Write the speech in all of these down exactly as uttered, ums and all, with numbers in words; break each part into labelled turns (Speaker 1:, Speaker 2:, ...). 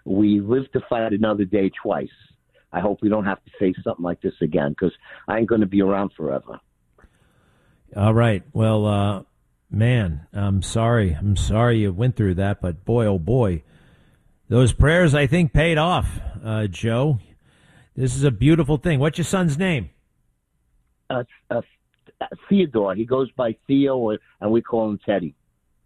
Speaker 1: we live to fight another day twice. I hope we don't have to face something like this again, because I ain't going to be around forever.
Speaker 2: All right. Well, uh, man, I'm sorry. I'm sorry you went through that, but boy, oh boy, those prayers, I think, paid off, uh, Joe. This is a beautiful thing. What's your son's name?
Speaker 1: Uh, uh, Theodore. He goes by Theo, and we call him Teddy.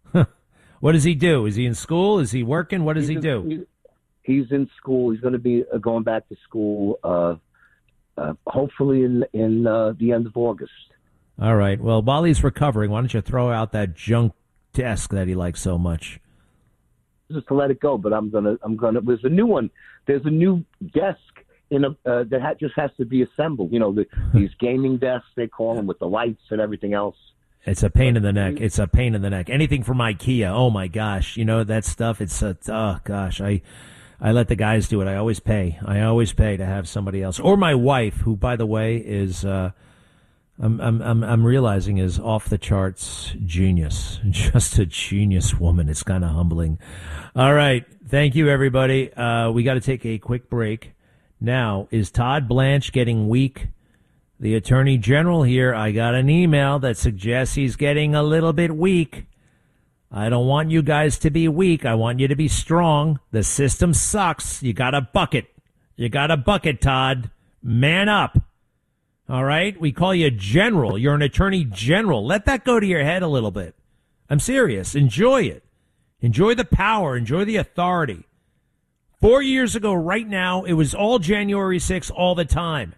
Speaker 2: What does he do? Is he in school? Is he working? What does
Speaker 1: he's
Speaker 2: he do?
Speaker 1: In, he's in school. He's going to be going back to school, uh, uh, hopefully in, in uh, the end of August.
Speaker 2: All right. Well, while he's recovering, why don't you throw out that junk desk that he likes so much?
Speaker 1: Just to let it go, but I'm gonna. I'm gonna. There's a new one. There's a new desk in a uh, that ha- just has to be assembled. You know, the, these gaming desks they call them with the lights and everything else.
Speaker 2: It's a pain in the neck. It's a pain in the neck. Anything from IKEA. Oh my gosh, you know that stuff. It's a, oh gosh. I I let the guys do it. I always pay. I always pay to have somebody else, or my wife, who, by the way, is. Uh, I'm I'm I'm I'm realizing is off the charts genius, just a genius woman. It's kind of humbling. All right, thank you everybody. Uh, we got to take a quick break. Now, is Todd Blanche getting weak? The Attorney General here. I got an email that suggests he's getting a little bit weak. I don't want you guys to be weak. I want you to be strong. The system sucks. You got a bucket. You got a bucket, Todd. Man up. All right? We call you general. You're an attorney general. Let that go to your head a little bit. I'm serious. Enjoy it. Enjoy the power. Enjoy the authority. Four years ago, right now, it was all January sixth all the time.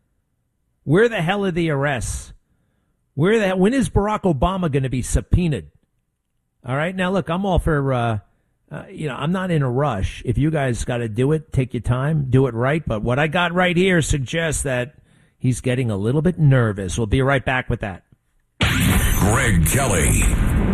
Speaker 2: Where the hell are the arrests? Where the when is Barack Obama going to be subpoenaed? All right? Now, look, I'm all for, uh, uh, you know, I'm not in a rush. If you guys got to do it, take your time, do it right. But what I got right here suggests that he's getting a little bit nervous. We'll be right back with that.
Speaker 3: Greg Kelly.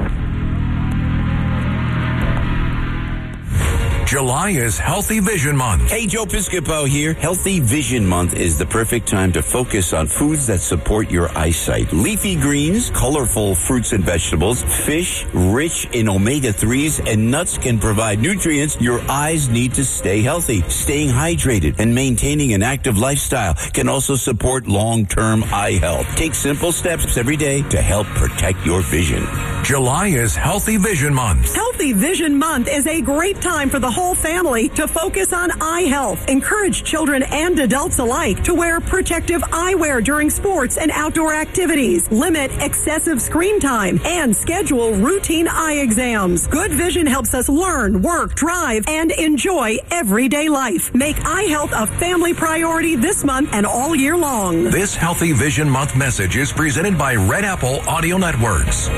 Speaker 3: July is Healthy Vision Month.
Speaker 4: Hey, Joe Piscopo here. Healthy Vision Month is the perfect time to focus on foods that support your eyesight. Leafy greens, colorful fruits and vegetables, fish rich in omega threes, and nuts can provide nutrients your eyes need to stay healthy. Staying hydrated and maintaining an active lifestyle can also support long-term eye health. Take simple steps every day to help protect your vision.
Speaker 3: July is Healthy Vision Month.
Speaker 5: Healthy Vision Month is a great time for the whole family to focus on eye health. Encourage children and adults alike to wear protective eyewear during sports and outdoor activities. Limit excessive screen time and schedule routine eye exams. Good vision helps us learn, work, drive, and enjoy everyday life. Make eye health a family priority this month and all year long.
Speaker 3: This Healthy Vision Month message is presented by Red Apple Audio Networks.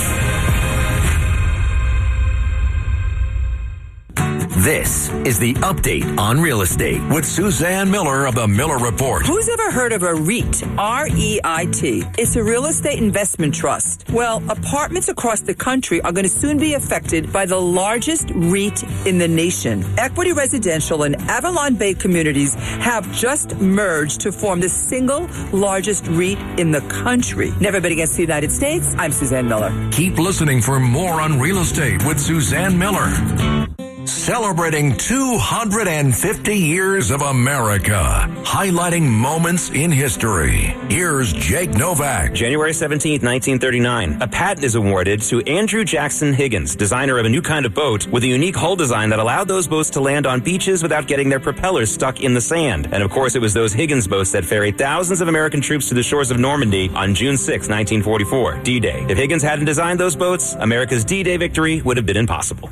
Speaker 3: This is the Update on Real Estate with Suzanne Miller of the Miller Report.
Speaker 6: Who's ever heard of a REIT? R E I T. It's a real estate investment trust. Well, apartments across the country are going to soon be affected by the largest REIT in the nation. Equity Residential and Avalon Bay Communities have just merged to form the single largest REIT in the country. Never been against the United States. I'm Suzanne Miller.
Speaker 3: Keep listening for more on real estate with Suzanne Miller. Celebrating two hundred fifty years of America, highlighting moments in history. Here's Jake Novak.
Speaker 7: January seventeenth, nineteen thirty-nine. A patent is awarded to Andrew Jackson Higgins, designer of a new kind of boat with a unique hull design that allowed those boats to land on beaches without getting their propellers stuck in the sand. And of course, it was those Higgins boats that ferried thousands of American troops to the shores of Normandy on June sixth, nineteen forty-four, D-Day. If Higgins hadn't designed those boats, America's D-Day victory would have been impossible.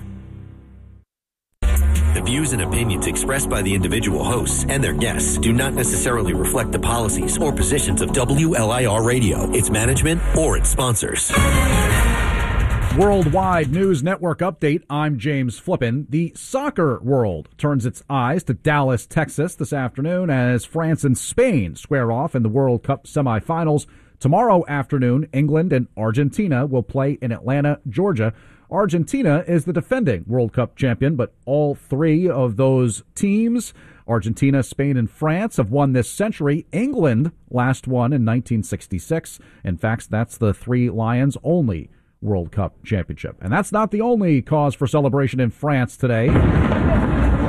Speaker 8: The views and opinions expressed by the individual hosts and their guests do not necessarily reflect the policies or positions of W L I R Radio, its management, or its sponsors.
Speaker 9: Worldwide News Network update. I'm James Flippin. The soccer world turns its eyes to Dallas, Texas this afternoon as France and Spain square off in the World Cup semifinals. Tomorrow afternoon, England and Argentina will play in Atlanta, Georgia. Argentina is the defending World Cup champion, but all three of those teams, Argentina, Spain, and France, have won this century. England last won in nineteen sixty-six. In fact, that's the Three Lions' only World Cup championship. And that's not the only cause for celebration in France today.